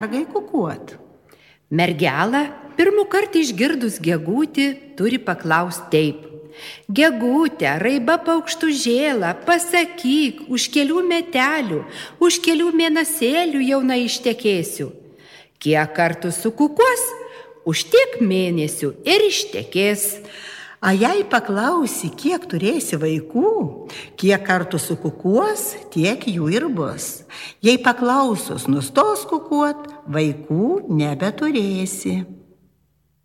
mergai kukuot. Mergelą pirmų kartą išgirdus Gegutį turi paklausti taip. Gegutė, raiba paukštužėla, pasakyk, už kelių metelių, už kelių mėnesėlių jauna ištekėsiu. Kiek kartų sukukuos, už tiek mėnesių ir ištekės. A jei paklausi, kiek turėsi vaikų, kiek kartų sukukuos, tiek jų ir bus. Jei paklausus nustos kukuot, vaikų nebeturėsi.